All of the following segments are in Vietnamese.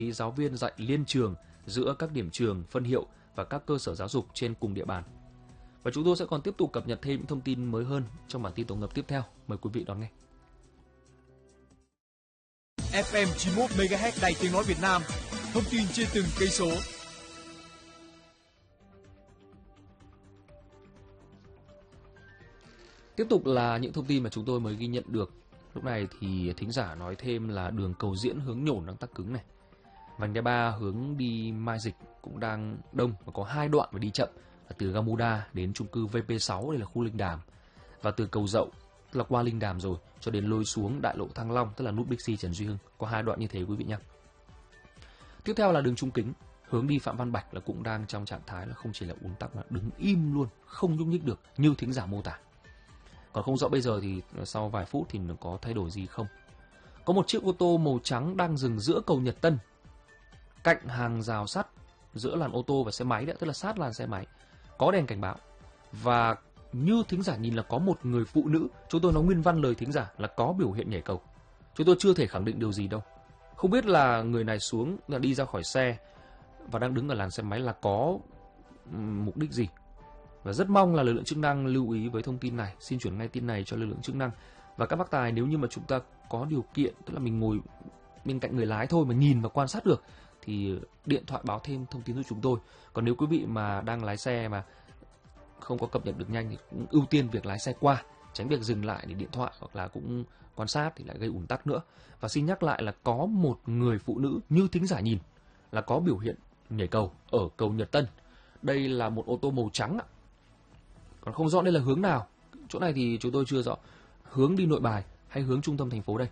giáo viên dạy liên trường giữa các điểm trường, phân hiệu và các cơ sở giáo dục trên cùng địa bàn. Và chúng tôi sẽ còn tiếp tục cập nhật thêm những thông tin mới hơn trong bản tin tổng hợp tiếp theo. Mời quý vị đón nghe. FM 91 MHz Đài Tiếng nói Việt Nam. Thông tin trên từng cây số. Tiếp tục là những thông tin mà chúng tôi mới ghi nhận được. Lúc này thì thính giả nói thêm là đường Cầu Diễn hướng Nhổn đang tắc cứng này. Vành đai 3 hướng đi Mai Dịch cũng đang đông và có 2 đoạn phải đi chậm, là từ Gamuda đến chung cư VP6, đây là khu Linh Đàm, và từ Cầu Dậu, tức là qua Linh Đàm rồi, cho đến lối xuống đại lộ Thăng Long, tức là nút Bixi Trần Duy Hưng, có 2 đoạn như thế quý vị nhé. Tiếp theo là đường Trung Kính hướng đi Phạm Văn Bạch là cũng đang trong trạng thái là không chỉ là ùn tắc mà đứng im luôn, không nhúc nhích được như thính giả mô tả. Còn không rõ bây giờ thì sau vài phút thì nó có thay đổi gì không. Có một chiếc ô tô màu trắng đang dừng giữa cầu Nhật Tân, cạnh hàng rào sắt giữa làn ô tô và xe máy đấy, tức là sát làn xe máy. Có đèn cảnh báo và như thính giả nhìn là có một người phụ nữ, chúng tôi nói nguyên văn lời thính giả là có biểu hiện nhảy cầu. Chúng tôi chưa thể khẳng định điều gì đâu. Không biết là người này xuống là đi ra khỏi xe và đang đứng ở làn xe máy là có mục đích gì. Và rất mong là lực lượng chức năng lưu ý với thông tin này, xin chuyển ngay tin này cho lực lượng chức năng. Và các bác tài, nếu như mà chúng ta có điều kiện, tức là mình ngồi bên cạnh người lái thôi mà nhìn và quan sát được, thì điện thoại báo thêm thông tin giúp chúng tôi. Còn nếu quý vị mà đang lái xe mà không có cập nhật được nhanh thì cũng ưu tiên việc lái xe qua, tránh việc dừng lại để điện thoại hoặc là cũng quan sát thì lại gây ùn tắc nữa. Và xin nhắc lại là có một người phụ nữ như thính giả nhìn là có biểu hiện nhảy cầu ở cầu Nhật Tân. Đây là một ô tô màu trắng ạ. Còn không rõ đây là hướng nào. Chỗ này thì chúng tôi chưa rõ. Hướng đi Nội Bài hay hướng trung tâm thành phố đây.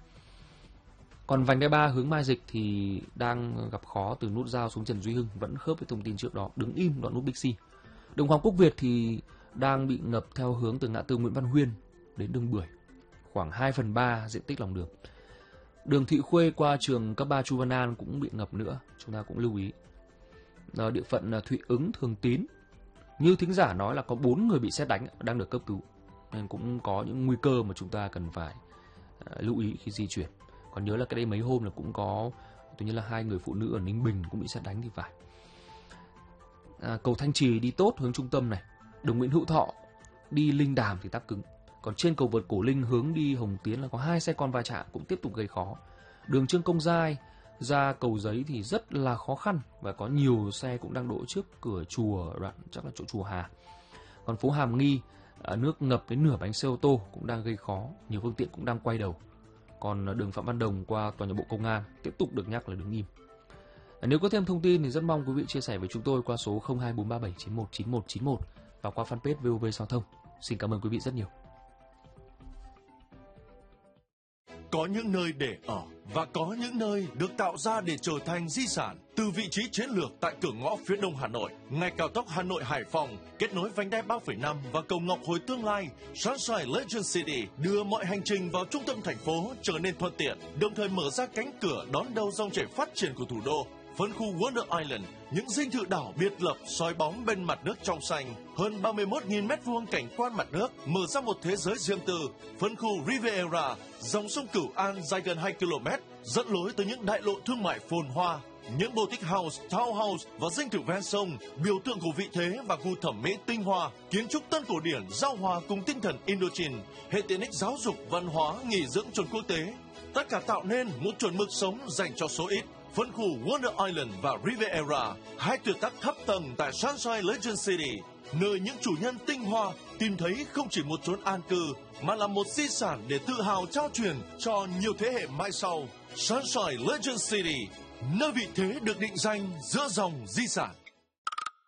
Còn vành đai 3 hướng Mai Dịch thì đang gặp khó từ nút giao xuống Trần Duy Hưng, vẫn khớp với thông tin trước đó, đứng im đoạn nút Bixi. Đường Hoàng Quốc Việt thì đang bị ngập theo hướng từ ngã tư Nguyễn Văn Huyên đến đường Bưởi, khoảng 2/3 diện tích lòng đường. Đường Thị Khuê qua trường cấp 3 Chu Văn An cũng bị ngập nữa, chúng ta cũng lưu ý. Địa phận Thụy Ứng, Thường Tín, như thính giả nói là có 4 người bị sét đánh đang được cấp cứu, nên cũng có những nguy cơ mà chúng ta cần phải lưu ý khi di chuyển. Còn nhớ là cái đây mấy hôm là cũng có, tự nhiên là 2 người phụ nữ ở Ninh Bình cũng bị sét đánh thì phải. Cầu Thanh Trì đi tốt hướng trung tâm này. Đường Nguyễn Hữu Thọ đi Linh Đàm thì tắc cứng. Còn trên cầu vượt Cổ Linh hướng đi Hồng Tiến là có 2 xe con va chạm cũng tiếp tục gây khó. Đường Trương Công Giai ra Cầu Giấy thì rất là khó khăn và có nhiều xe cũng đang đỗ trước cửa chùa, đoạn chắc là chỗ chùa Hà. Còn phố Hàm Nghi nước ngập đến nửa bánh xe ô tô cũng đang gây khó, nhiều phương tiện cũng đang quay đầu. Còn đường Phạm Văn Đồng qua tòa nhà Bộ Công an tiếp tục được nhắc là đứng im. Nếu có thêm thông tin thì rất mong quý vị chia sẻ với chúng tôi qua số 0243791991 và qua fanpage VOV Giao thông. Xin cảm ơn quý vị rất nhiều. Có những nơi để ở và có những nơi được tạo ra để trở thành di sản. Từ vị trí chiến lược tại cửa ngõ phía đông Hà Nội, ngay cao tốc Hà Nội Hải Phòng, kết nối vành đai 3,5 và cầu Ngọc Hồi tương lai, Sunshine Legend City đưa mọi hành trình vào trung tâm thành phố trở nên thuận tiện, đồng thời mở ra cánh cửa đón đầu dòng chảy phát triển của thủ đô. Phân khu Wonder Island, những dinh thự đảo biệt lập soi bóng bên mặt nước trong xanh, hơn 31.000 m2 cảnh quan mặt nước, mở ra một thế giới riêng tư. Phân khu Riviera, dòng sông Cửu An dài gần 2 km, dẫn lối tới những đại lộ thương mại phồn hoa. Những boutique house, townhouse và dinh thự ven sông, biểu tượng của vị thế và gu thẩm mỹ tinh hoa, kiến trúc tân cổ điển giao hòa cùng tinh thần Indochine, hệ tiện ích giáo dục, văn hóa, nghỉ dưỡng chuẩn quốc tế. Tất cả tạo nên một chuẩn mực sống dành cho số ít. Phân khu Wonder Island và Riviera, 2 tuyệt tác thấp tầng tại Sunshine Legend City, nơi những chủ nhân tinh hoa tìm thấy không chỉ một chốn an cư mà là một di sản để tự hào trao truyền cho nhiều thế hệ mai sau. Sunshine Legend City, nơi vị thế được định danh giữa dòng di sản.